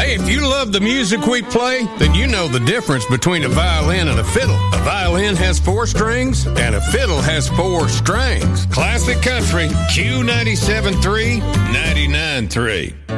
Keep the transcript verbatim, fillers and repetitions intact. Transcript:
Hey, if you love the music we play, then you know the difference between a violin and a fiddle. A violin has four strings, and a fiddle has four strings. Classic Country, Q ninety-seven point three, ninety-nine point three.